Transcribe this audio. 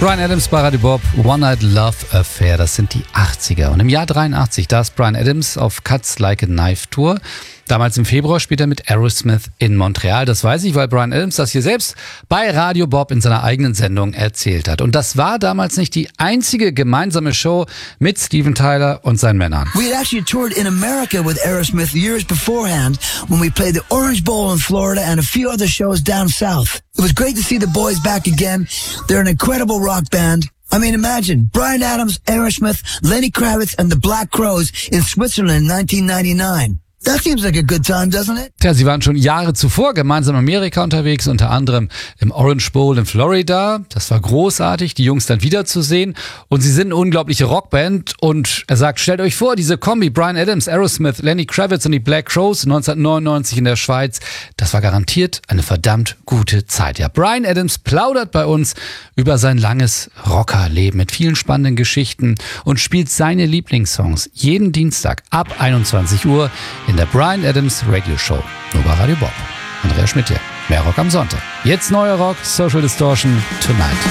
Bryan Adams bei Radio Bob, One Night Love Affair, das sind die 80er. Und im Jahr 83, da ist Bryan Adams auf Cuts Like a Knife Tour. Damals im Februar spielt er mit Aerosmith in Montreal. Das weiß ich, weil Bryan Adams das hier selbst bei Radio Bob in seiner eigenen Sendung erzählt hat. Und das war damals nicht die einzige gemeinsame Show mit Steven Tyler und seinen Männern. We had actually toured in America with Aerosmith years beforehand when we played the Orange Bowl in Florida and a few other shows down south. It was great to see the boys back again. They're an incredible rock band. I mean, imagine Bryan Adams, Aerosmith, Lenny Kravitz and the Black Crowes in Switzerland in 1999. That seems like a good time, doesn't it? Tja, sie waren schon Jahre zuvor gemeinsam in Amerika unterwegs, unter anderem im Orange Bowl in Florida. Das war großartig, die Jungs dann wiederzusehen. Und sie sind eine unglaubliche Rockband. Und er sagt, stellt euch vor, diese Kombi Bryan Adams, Aerosmith, Lenny Kravitz und die Black Crowes 1999 in der Schweiz. Das war garantiert eine verdammt gute Zeit. Ja, Bryan Adams plaudert bei uns über sein langes Rockerleben mit vielen spannenden Geschichten und spielt seine Lieblingssongs jeden Dienstag ab 21 Uhr in der Bryan Adams Radio Show. Nur bei Radio Bob. Andrea Schmidt hier. Mehr Rock am Sonntag. Jetzt neuer Rock, Social Distortion, Tonight.